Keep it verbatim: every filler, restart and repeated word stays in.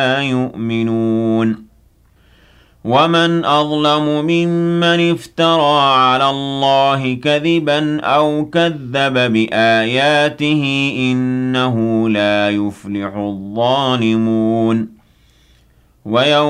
يؤمنون ومن أظلم ممن افترى على الله كذبا أو كذب بآياته إنه لا يفلح الظالمون ويوم